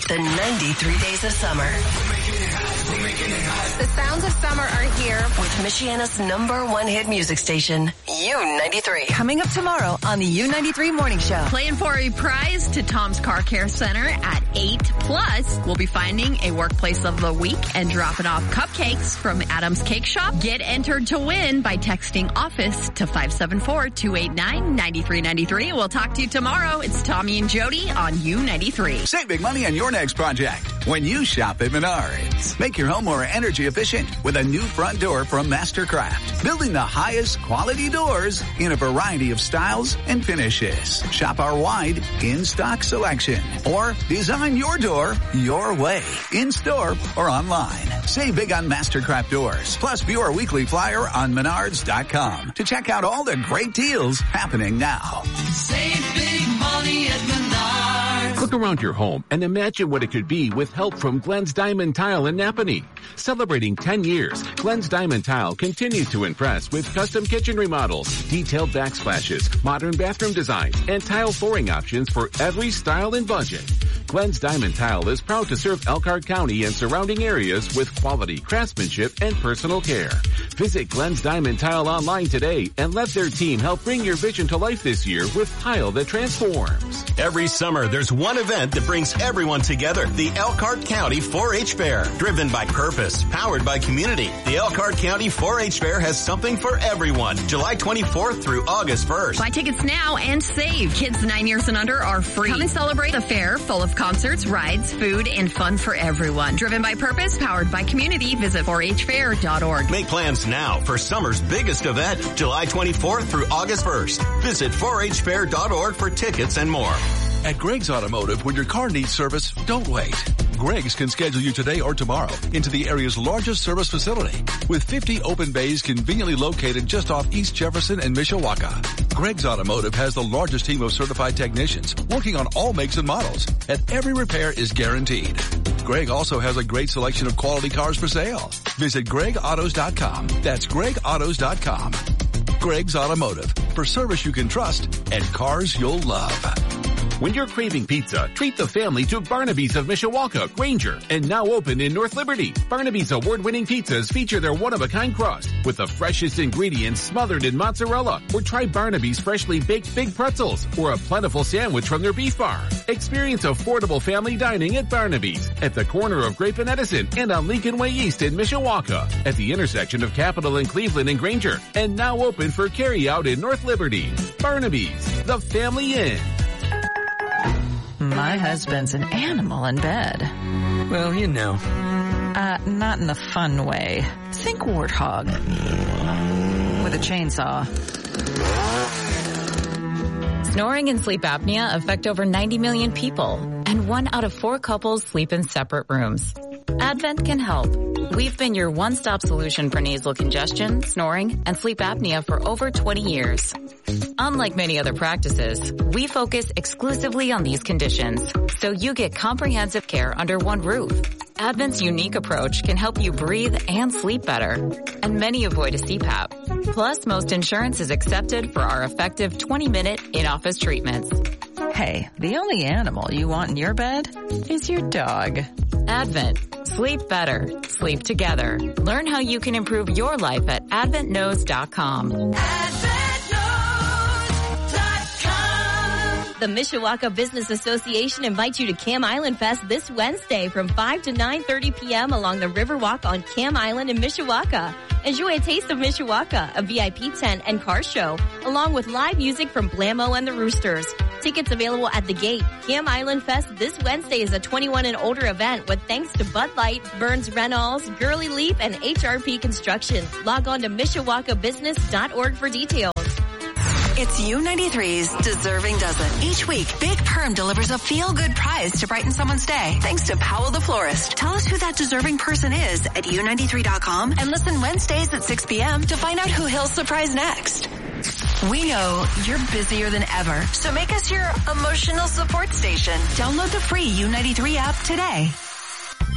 The 93 days of summer. The sounds of summer are here with Michiana's #1 hit music station, U93. Coming up tomorrow on the U93 Morning Show. Playing for a prize to Tom's Car Care Center at 8. Plus, we'll be finding a workplace of the week and dropping off cupcakes from Adam's Cake Shop. Get entered to win by texting OFFICE to 574-289-9393. We'll talk to you tomorrow. It's Tommy and Jody on U93. Save big money on your next project when you shop at Menards. Make your home more energy efficient with a new front door from Mastercraft. Building the highest quality doors in a variety of styles and finishes. Shop our wide in-stock selection or design your door your way, in-store or online. Save big on Mastercraft doors. Plus view our weekly flyer on Menards.com to check out all the great deals happening now. Save big money at Menards. Look around your home and imagine what it could be with help from Glenn's Diamond Tile in Napanee. Celebrating 10 years, Glenn's Diamond Tile continues to impress with custom kitchen remodels, detailed backsplashes, modern bathroom designs, and tile flooring options for every style and budget. Glenn's Diamond Tile is proud to serve Elkhart County and surrounding areas with quality craftsmanship and personal care. Visit Glenn's Diamond Tile online today and let their team help bring your vision to life this year with tile that transforms. Every summer, there's one event that brings everyone together. The Elkhart County 4-H Fair. Driven by purpose, powered by community. The Elkhart County 4-H Fair has something for everyone. July 24th through August 1st. Buy tickets now and save. Kids 9 years and under are free. Come and celebrate the fair full of concerts, rides, food, and fun for everyone. Driven by purpose, powered by community. Visit 4hfair.org. Make plans now for summer's biggest event, July 24th through August 1st. Visit 4hfair.org for tickets and more. At Greg's Automotive, when your car needs service, don't wait. Greg's can schedule you today or tomorrow into the area's largest service facility with 50 open bays conveniently located just off East Jefferson and Mishawaka. Greg's Automotive has the largest team of certified technicians working on all makes and models, and every repair is guaranteed. Greg also has a great selection of quality cars for sale. Visit GregAutos.com. That's GregAutos.com. Greg's Automotive, for service you can trust and cars you'll love. When you're craving pizza, treat the family to Barnaby's of Mishawaka, Granger, and now open in North Liberty. Barnaby's award-winning pizzas feature their one-of-a-kind crust with the freshest ingredients smothered in mozzarella. Or try Barnaby's freshly baked big pretzels or a plentiful sandwich from their beef bar. Experience affordable family dining at Barnaby's at the corner of Grape and Edison and on Lincoln Way East in Mishawaka at the intersection of Capitol and Cleveland and Granger, and now open for carry-out in North Liberty. Barnaby's, the family inn. My husband's an animal in bed. Well, you know. Not in the fun way. Think warthog. With a chainsaw. Snoring and sleep apnea affect over 90 million people, and 1 out of 4 couples sleep in separate rooms. Advent can help. We've been your one-stop solution for nasal congestion, snoring, and sleep apnea for over 20 years. Unlike many other practices, we focus exclusively on these conditions, so you get comprehensive care under one roof. Advent's unique approach can help you breathe and sleep better, and many avoid a CPAP. Plus, most insurance is accepted for our effective 20-minute in-office treatments. Hey, the only animal you want in your bed is your dog. Advent. Sleep better. Sleep together. Learn how you can improve your life at AdventKnows.com. The Mishawaka Business Association invites you to Cam Island Fest this Wednesday from 5 to 9:30 p.m. along the Riverwalk on Cam Island in Mishawaka. Enjoy a taste of Mishawaka, a VIP tent and car show, along with live music from Blammo and the Roosters. Tickets available at the gate. Cam Island Fest this Wednesday is a 21 and older event with thanks to Bud Light, Burns Reynolds, Gurley Leap, and HRP Construction. Log on to MishawaKaBusiness.org for details. It's U93's Deserving Dozen. Each week, Big Perm delivers a feel-good prize to brighten someone's day. Thanks to Powell the Florist. Tell us who that deserving person is at U93.com and listen Wednesdays at 6 p.m. to find out who he'll surprise next. We know you're busier than ever, so make us your emotional support station. Download the free U93 app today.